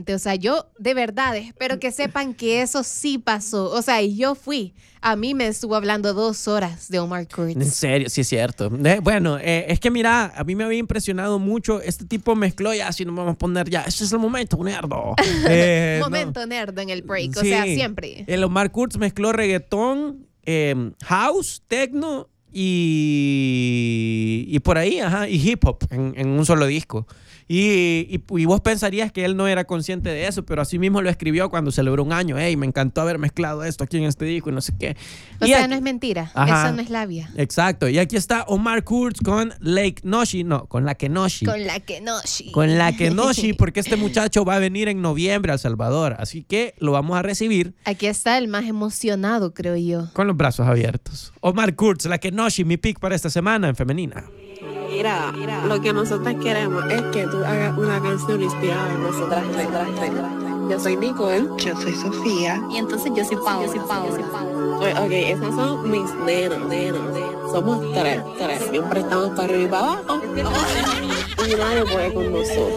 gente. O sea, yo de verdad espero que sepan que eso sí pasó. O sea, y yo fui. A mí me estuvo hablando 2 horas de Omar Kurtz. En serio, sí es cierto. Bueno, es que mira, a mí me había impresionado mucho. Este tipo mezcló ya, si nos vamos a poner ya. Este es el momento, nerdo. Momento nerd en el break. Sí, o sea, siempre. El Omar Kurtz mezcló reggaetón, house, techno y por ahí, ajá, y hip hop en un solo disco. Y vos pensarías que él no era consciente de eso, pero así mismo lo escribió cuando celebró un año. Hey, me encantó haber mezclado esto aquí en este disco y no sé qué. O sea, no es mentira. Ajá, eso no es labia. Exacto. Y aquí está Omar Kurtz con Lake Noshi. No, con la Kenoshi. Con la Kenoshi. Con la Kenoshi, porque este muchacho va a venir en noviembre a El Salvador. Así que lo vamos a recibir. Aquí está el más emocionado, creo yo. Con los brazos abiertos. Omar Kurtz, la Kenoshi, mi pick para esta semana en femenina. Mira, lo que nosotras queremos es que tú hagas una canción inspirada en nosotras. Yo soy Nicole. Yo soy Sofía. Y entonces yo soy Pau. Ok, esas son mis nenas. Somos tres. Siempre estamos para arriba y para abajo. Y nadie puede con nosotros.